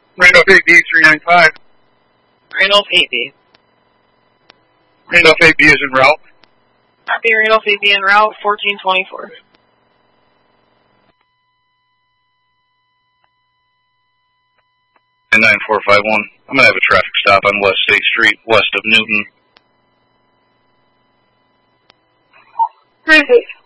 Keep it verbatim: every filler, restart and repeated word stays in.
Randolph eight B three nine five. Randolph eight B. Randolph eight B is en route. Copy, Randolph eight B en route, fourteen twenty-four. nine four five one. I'm going to have a traffic stop on West State Street, west of Newton. Perfect.